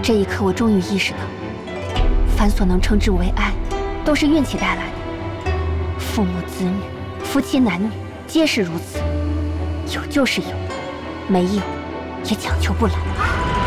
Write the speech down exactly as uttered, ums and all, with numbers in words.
这一刻，我终于意识到，凡所能称之为爱，都是运气带来的。父母子女、夫妻男女，皆是如此。有就是有，没有也强求不来。